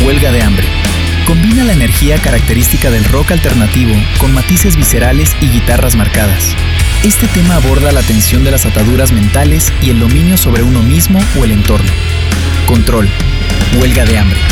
Huelga de hambre. Combina la energía característica del rock alternativo con matices viscerales y guitarras marcadas. Este tema aborda la tensión de las ataduras mentales y el dominio sobre uno mismo o el entorno. Control. Huelga de hambre.